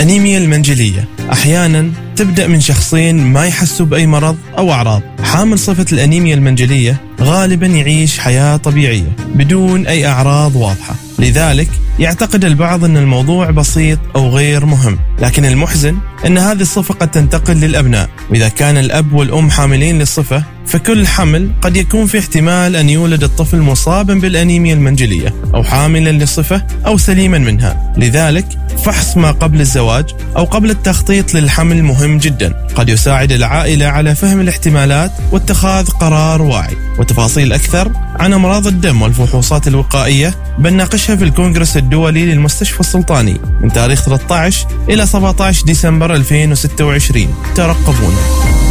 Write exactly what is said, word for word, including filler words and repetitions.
الأنيميا المنجلية أحيانا تبدأ من شخصين ما يحسوا بأي مرض أو أعراض. حامل صفة الأنيميا المنجلية غالبا يعيش حياة طبيعية بدون أي أعراض واضحة، لذلك يعتقد البعض أن الموضوع بسيط أو غير مهم. لكن المحزن أن هذه الصفة قد تنتقل للأبناء، وإذا كان الأب والأم حاملين للصفة فكل حمل قد يكون في احتمال أن يولد الطفل مصابا بالأنيميا المنجلية أو حاملا للصفة أو سليما منها. لذلك فحص ما قبل الزواج أو قبل التخطيط للحمل مهم جدا، قد يساعد العائلة على فهم الاحتمالات واتخاذ قرار واعي. وتفاصيل أكثر عن أمراض الدم والفحوصات الوقائية بنناقشها في الكونغرس الدولي للمستشفى السلطاني من تاريخ ثلاثة عشر إلى سبعة عشر ديسمبر ألفين وستة وعشرين. ترقبونا.